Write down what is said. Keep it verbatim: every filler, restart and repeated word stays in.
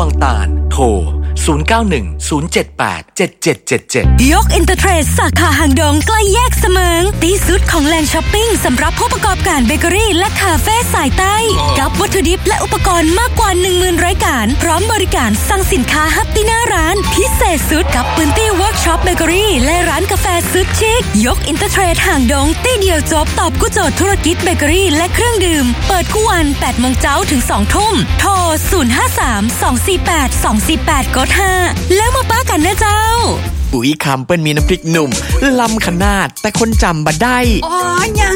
วังตาลโทรศูนย์ เก้า หนึ่ง ศูนย์ เจ็ด แปด เจ็ด เจ็ด เจ็ด เจ็ดยกอินเตอร์เทรดสาขาหางดงใกล้แยกเสมิงที่สุดของแหล่งช้อปปิ้งสำหรับผู้ประกอบการเบเกอรี่และคาเฟ่สายใต้กับวัตถุดิบและอุปกรณ์มากกว่า หนึ่งหมื่น รายการพร้อมบริการสั่งสินค้าฮับที่หน้าร้านพิเศษสุดกับพื้นที่เวิร์กช็อปเบเกอรี่และร้านกาแฟสุดชิคยกอินเตอร์เทรดหางดงที่เดียวจบตอบกู้โจทย์ธุรกิจเบเกอรี่และเครื่องดื่มเปิดทุกวัน แปดโมงเช้าถึง สองทุ่มโทรศูนย์ ห้า สาม สอง สี่ แปด สอง สี่ แปด กด ห้าแล้วมาป้ากันนะเจ้าปุ๋ยคำเปิ้นมีน้ำพริกหนุ่มล้ำขนาดแต่คนจำบ่ได้อ๋อยัง